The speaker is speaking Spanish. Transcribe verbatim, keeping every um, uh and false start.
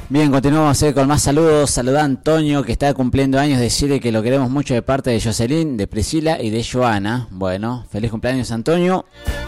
Bien, continuamos eh, con más saludos. Saluda a Antonio, que está cumpliendo años. Decirle que lo queremos mucho de parte de Jocelyn, de Priscila y de Joana. Bueno, feliz cumpleaños, Antonio.